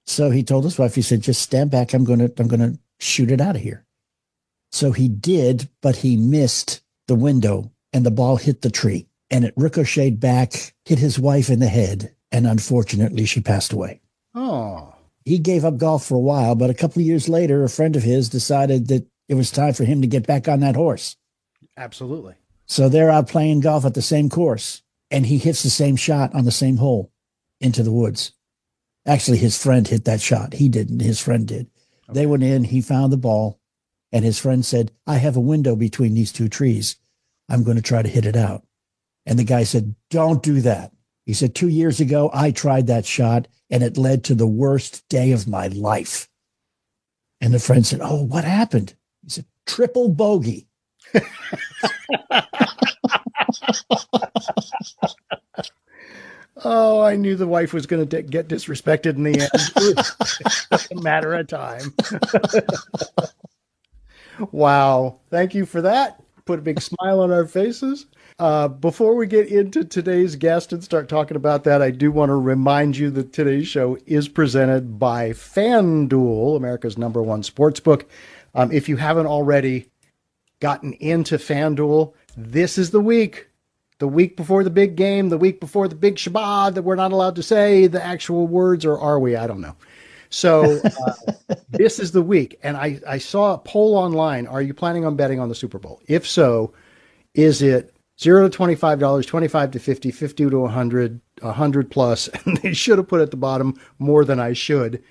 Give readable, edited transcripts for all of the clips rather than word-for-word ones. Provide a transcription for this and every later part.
So he told his wife, he said, just stand back. I'm going to shoot it out of here. So he did, but he missed the window and the ball hit the tree and it ricocheted back, hit his wife in the head. And unfortunately, she passed away. Oh. He gave up golf for a while, but a couple of years later, a friend of his decided that it was time for him to get back on that horse. Absolutely. So they're out playing golf at the same course, and he hits the same shot on the same hole into the woods. Actually, his friend hit that shot. He didn't. His friend did. Okay. They went in, he found the ball, and his friend said, I have a window between these two trees. I'm going to try to hit it out. And the guy said, don't do that. He said, 2 years ago, I tried that shot, and it led to the worst day of my life. And the friend said, oh, what happened? He said, triple bogey. Oh, I knew the wife was going to get disrespected in the end. It was just a matter of time. Wow. Thank you for that. Put a big smile on our faces. Before we get into today's guest and start talking about that, I do want to remind you that today's show is presented by FanDuel, America's #1 sportsbook. If you haven't already gotten into FanDuel, this is the week before the big game, the week before the big Shabbat that we're not allowed to say the actual words, or are we? I don't know. So this is the week. And I saw a poll online. Are you planning on betting on the Super Bowl? If so, is it $0 to $25, 25 to 50, 50 to 100, 100 plus? And they should have put at the bottom more than I should.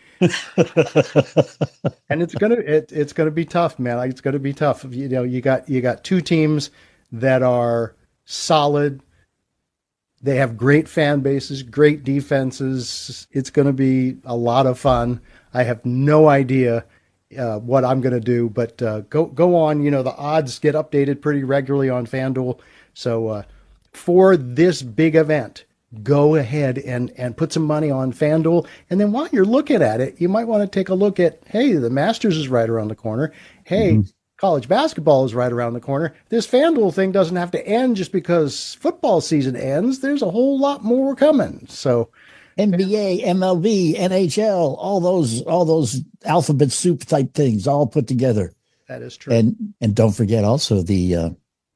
And it's gonna be tough, man. It's gonna be tough. You know, you got two teams that are solid. They have great fan bases, great defenses. It's going to be a lot of fun. I have no idea what I'm going to do, but go on. You know, the odds get updated pretty regularly on FanDuel. So for this big event, go ahead and put some money on FanDuel. And then while you're looking at it, you might want to take a look at, hey, the Masters is right around the corner. Hey, college basketball is right around the corner. This FanDuel thing doesn't have to end just because football season ends. There's a whole lot more coming. So NBA, MLB, NHL, all those alphabet soup type things all put together. That is true. And don't forget also the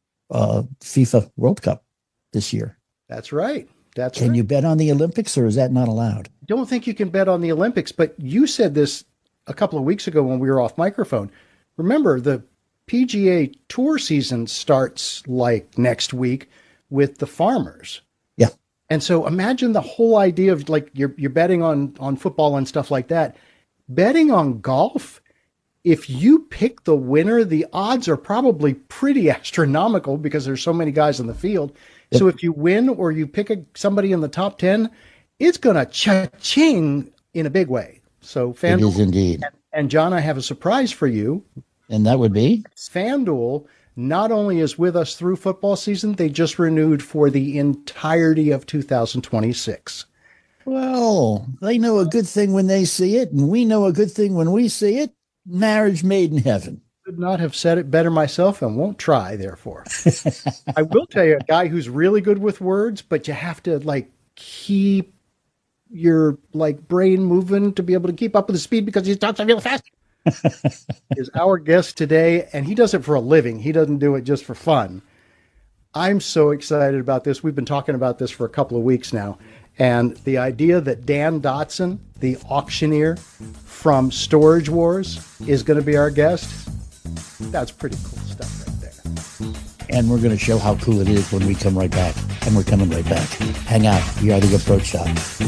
FIFA World Cup this year. That's right. Can you bet on the Olympics, or is that not allowed? I don't think you can bet on the Olympics, but you said this a couple of weeks ago when we were off microphone. Remember, the PGA Tour season starts like next week with the Farmers. Yeah. And so imagine the whole idea of like you're betting on football and stuff like that. Betting on golf, if you pick the winner, the odds are probably pretty astronomical because there's so many guys in the field. Yep. So if you win or you pick somebody in the top 10, it's going to cha-ching in a big way. So FanDuel. It is indeed. And John, I have a surprise for you. And that would be? FanDuel not only is with us through football season, they just renewed for the entirety of 2026. Well, they know a good thing when they see it, and we know a good thing when we see it. Marriage made in heaven. Could not have said it better myself and won't try, therefore. I will tell you, a guy who's really good with words, but you have to like keep your like brain moving to be able to keep up with the speed because he talks real fast. Is our guest today, and he does it for a living. He doesn't do it just for fun. I'm so excited about this. We've been talking about this for a couple of weeks now. And the idea that Dan Dotson, the auctioneer from Storage Wars, is going to be our guest, that's pretty cool stuff right there. And we're going to show how cool it is when we come right back. And we're coming right back. Hang out. We are the Approach Shop.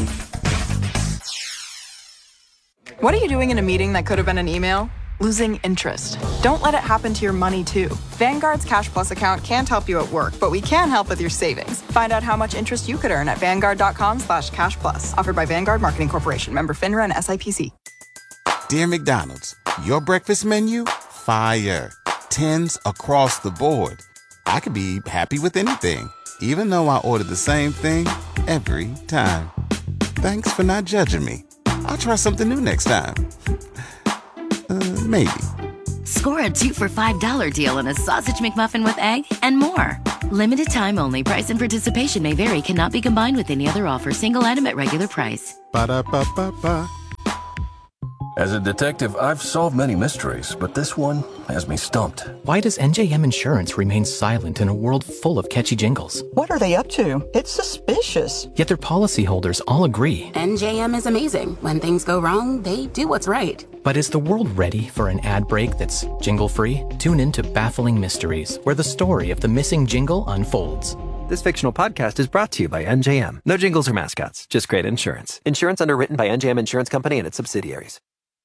What are you doing in a meeting that could have been an email? Losing interest. Don't let it happen to your money, too. Vanguard's Cash Plus account can't help you at work, but we can help with your savings. Find out how much interest you could earn at Vanguard.com/Cash Plus. Offered by Vanguard Marketing Corporation. Member FINRA and SIPC. Dear McDonald's, your breakfast menu? Fire. 10s across the board. I could be happy with anything, even though I order the same thing every time. Thanks for not judging me. I'll try something new next time. Maybe. Score a 2 for $5 deal on a sausage McMuffin with egg and more. Limited time only. Price and participation may vary. Cannot be combined with any other offer. Single item at regular price. Ba-da-ba-ba-ba. As a detective, I've solved many mysteries, but this one has me stumped. Why does NJM Insurance remain silent in a world full of catchy jingles? What are they up to? It's suspicious. Yet their policyholders all agree. NJM is amazing. When things go wrong, they do what's right. But is the world ready for an ad break that's jingle-free? Tune in to Baffling Mysteries, where the story of the missing jingle unfolds. This fictional podcast is brought to you by NJM. No jingles or mascots, just great insurance. Insurance underwritten by NJM Insurance Company and its subsidiaries.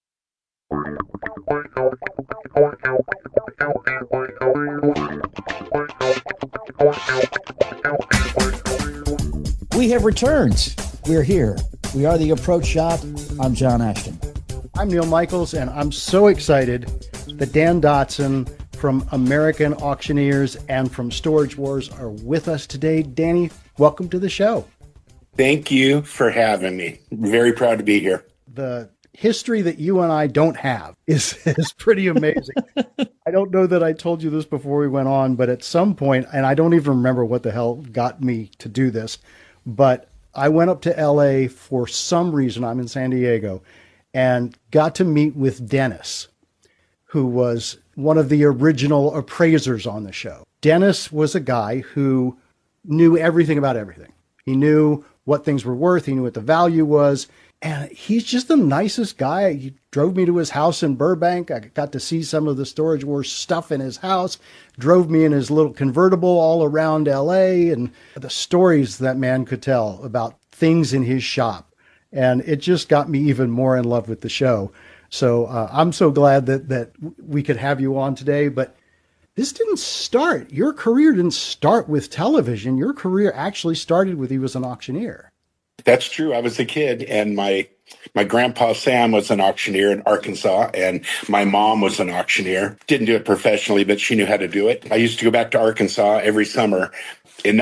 We have returned. We're here. We are the Approach Shot. I'm John Ashton. I'm Neil Michaels, and I'm so excited that Dan Dotson from American Auctioneers and from Storage Wars are with us today. Danny, welcome to the show. Thank you for having me. Very proud to be here. The history that you and I don't have is pretty amazing. I don't know that I told you this before we went on, but at some point, and I don't even remember what the hell got me to do this, but I went up to LA for some reason. I'm in San Diego and got to meet with Dennis, who was one of the original appraisers on the show. Dennis was a guy who knew everything about everything. He knew what things were worth. He knew what the value was. And he's just the nicest guy. He drove me to his house in Burbank. I got to see some of the Storage Wars stuff in his house, drove me in his little convertible all around LA, and the stories that man could tell about things in his shop. And it just got me even more in love with the show. So I'm so glad that we could have you on today. But this didn't start. Your career didn't start with television. Your career actually started with you as an auctioneer. That's true. I was a kid, and my grandpa Sam was an auctioneer in Arkansas, and my mom was an auctioneer. Didn't do it professionally, but she knew how to do it. I used to go back to Arkansas every summer. In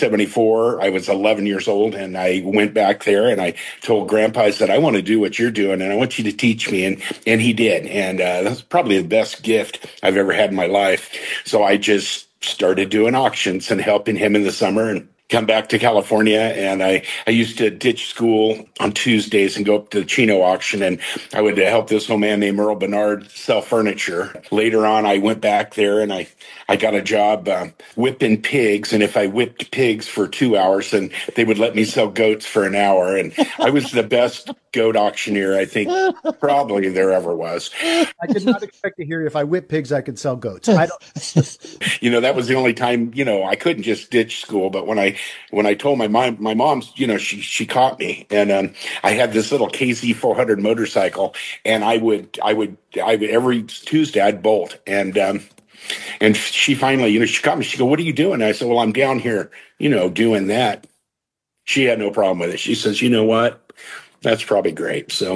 1974, I was 11 years old, and I went back there, and I told Grandpa, I said, I want to do what you're doing, and I want you to teach me. And he did. And that's probably the best gift I've ever had in my life. So I just started doing auctions and helping him in the summer and come back to California. And I used to ditch school on Tuesdays and go up to the Chino auction, and I would help this old man named Earl Bernard sell furniture. Later on, I went back there and I got a job whipping pigs. And if I whipped pigs for 2 hours, then they would let me sell goats for an hour. And I was the best goat auctioneer I think probably there ever was. I did not expect to hear if I whip pigs, I could sell goats. I don't. That was the only time, I couldn't just ditch school. But when I told my mom, she caught me, and I had this little KZ 400 motorcycle, and I would every Tuesday I'd bolt, and she finally, she caught me. She go, "What are you doing?" And I said, "Well, I'm down here, doing that." She had no problem with it. She says, "You know what? That's probably great." So,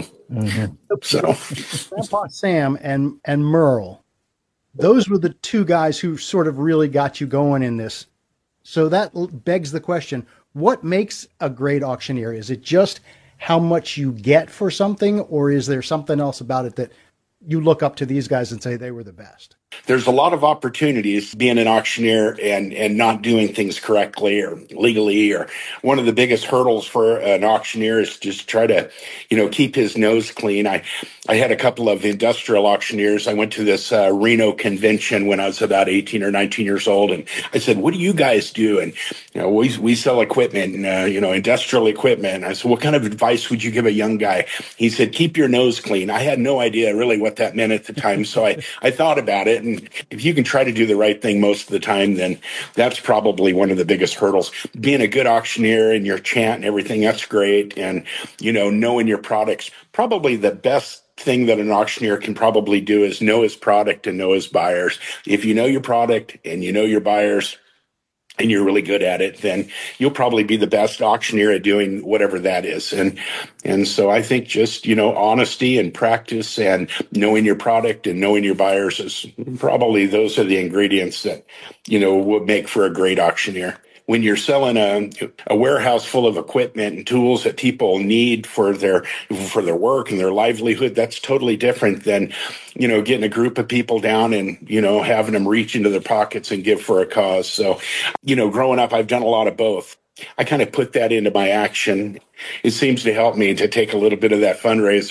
Grandpa Sam and Merle, those were the two guys who sort of really got you going in this. So that begs the question, what makes a great auctioneer? Is it just how much you get for something, or is there something else about it that you look up to these guys and say they were the best? There's a lot of opportunities being an auctioneer and not doing things correctly or legally. Or one of the biggest hurdles for an auctioneer is just try to, keep his nose clean. I had a couple of industrial auctioneers. I went to this Reno convention when I was about 18 or 19 years old. And I said, "What do you guys do?" And, we sell equipment and, industrial equipment. And I said, "What kind of advice would you give a young guy?" He said, "Keep your nose clean." I had no idea really what that meant at the time. So I thought about it. And if you can try to do the right thing most of the time, then that's probably one of the biggest hurdles. Being a good auctioneer and your chant and everything, that's great. And, knowing your products, probably the best thing that an auctioneer can probably do is know his product and know his buyers. If you know your product and you know your buyers, and you're really good at it, then you'll probably be the best auctioneer at doing whatever that is. And so I think just, honesty and practice and knowing your product and knowing your buyers is probably, those are the ingredients that, would make for a great auctioneer. When you're selling a warehouse full of equipment and tools that people need for their work and their livelihood, that's totally different than, getting a group of people down and, having them reach into their pockets and give for a cause. So, growing up, I've done a lot of both. I kind of put that into my action. It seems to help me to take a little bit of that fundraiser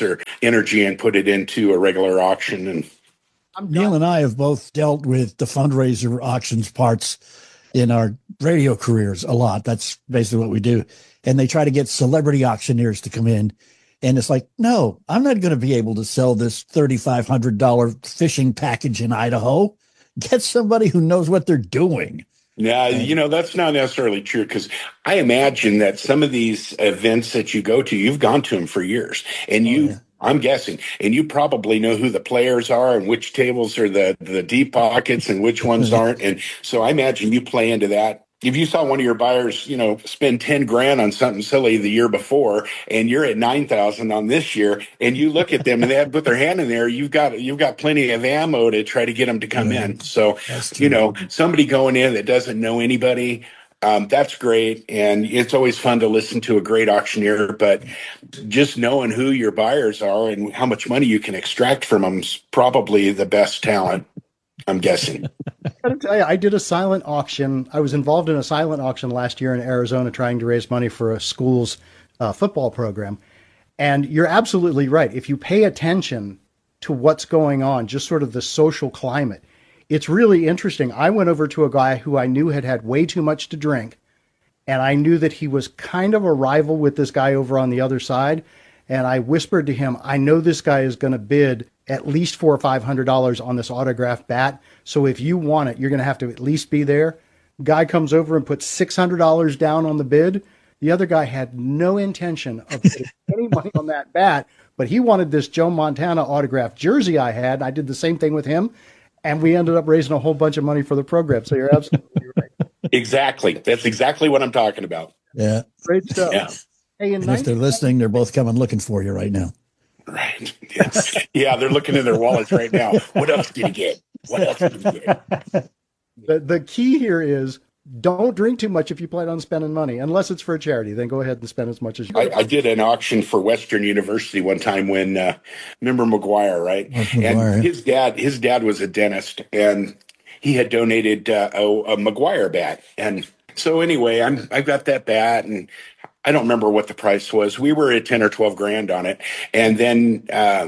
energy and put it into a regular auction. And Neil and I have both dealt with the fundraiser auctions parts in our radio careers a lot. That's basically what we do. And they try to get celebrity auctioneers to come in. And it's like, no, I'm not going to be able to sell this $3,500 fishing package in Idaho. Get somebody who knows what they're doing. Yeah, that's not necessarily true, because I imagine that some of these events that you go to, you've gone to them for years, and I'm guessing, and you probably know who the players are and which tables are the deep pockets and which ones aren't. And so I imagine you play into that. If you saw one of your buyers, spend 10 grand on something silly the year before, and you're at 9,000 on this year, and you look at them and they have put their hand in there, you've got plenty of ammo to try to get them to come in. So, somebody going in that doesn't know anybody, that's great. And it's always fun to listen to a great auctioneer, but just knowing who your buyers are and how much money you can extract from them is probably the best talent, I'm guessing. I gotta tell you, I did a silent auction. I was involved in a silent auction last year in Arizona trying to raise money for a school's football program. And you're absolutely right. If you pay attention to what's going on, just sort of the social climate, it's really interesting. I went over to a guy who I knew had way too much to drink, and I knew that he was kind of a rival with this guy over on the other side. And I whispered to him, I know this guy is going to bid at least $400 or $500 on this autographed bat. So if you want it, you're going to have to at least be there. Guy comes over and puts $600 down on the bid. The other guy had no intention of putting any money on that bat, but he wanted this Joe Montana autographed jersey I had. I did the same thing with him, and we ended up raising a whole bunch of money for the program. So you're absolutely right. Exactly. That's exactly what I'm talking about. Yeah. Great stuff. Yeah. Hey, and if they're listening, they're both coming looking for you right now. Right. Yes. Yeah, they're looking in their wallets right now. What else did you get? What else did you get? The key here is don't drink too much if you plan on spending money, unless it's for a charity. Then go ahead and spend as much as you want. I did an auction for Western University one time when, remember McGuire, right? McGuire. And his dad was a dentist, and he had donated a McGuire bat. And so anyway, I've got that bat, and I don't remember what the price was. We were at 10 or 12 grand on it. And then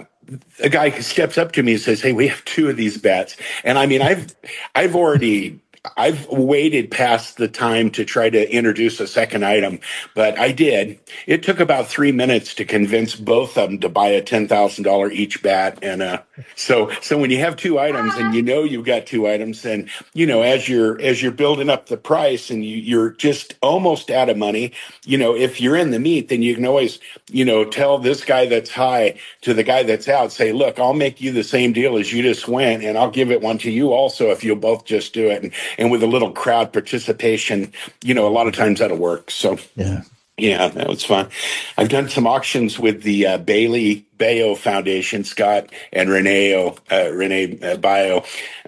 a guy steps up to me and says, hey, we have two of these bats. And I mean, I've waited past the time to try to introduce a second item, but I did. It took about 3 minutes to convince both of them to buy a $10,000 each bat. And so when you have two items and you've got two items, then as you're building up the price and you're just almost out of money, if you're in the meat, then you can always tell this guy that's high to the guy that's out, say, look, I'll make you the same deal as you just went, and I'll give it one to you also if you'll both just do it. And with a little crowd participation, a lot of times that'll work. So, yeah, that was fun. I've done some auctions with the Bailey Bayo Foundation, Scott and Renee Bayo.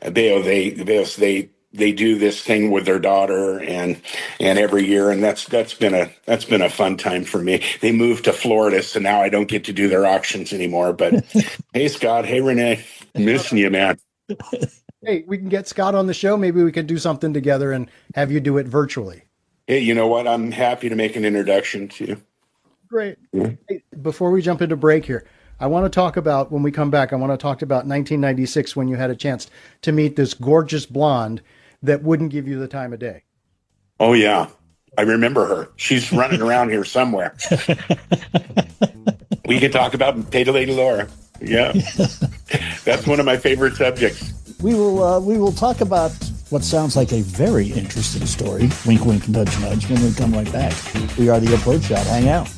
They do this thing with their daughter and every year, and that's been a fun time for me. They moved to Florida, so now I don't get to do their auctions anymore. But hey, Scott, hey Renee, missing you, man. Hey, we can get Scott on the show. Maybe we could do something together and have you do it virtually. Hey, you know what? I'm happy to make an introduction to you. Great. Yeah. Hey, before we jump into break here, I want to talk about, when we come back, I want to talk about 1996 when you had a chance to meet this gorgeous blonde that wouldn't give you the time of day. Oh, yeah. I remember her. She's running around here somewhere. We can talk about Potato Lady Laura. Yeah. That's one of my favorite subjects. We will talk about what sounds like a very interesting story, wink, wink, nudge, nudge, when we come right back. We are the Approach Shot. Hang out.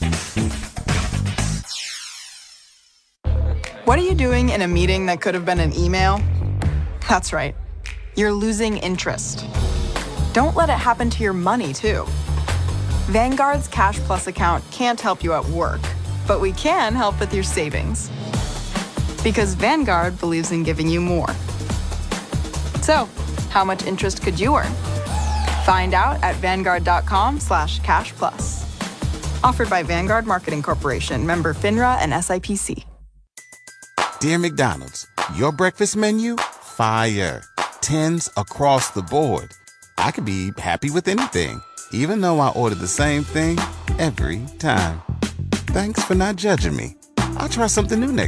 What are you doing in a meeting that could have been an email? That's right. You're losing interest. Don't let it happen to your money, too. Vanguard's Cash Plus account can't help you at work, but we can help with your savings. Because Vanguard believes in giving you more. So, how much interest could you earn? Find out at Vanguard.com/Cash Plus. Offered by Vanguard Marketing Corporation, member FINRA and SIPC. Dear McDonald's, your breakfast menu? Fire. 10s across the board. I could be happy with anything, even though I order the same thing every time. Thanks for not judging me. I'll try something new next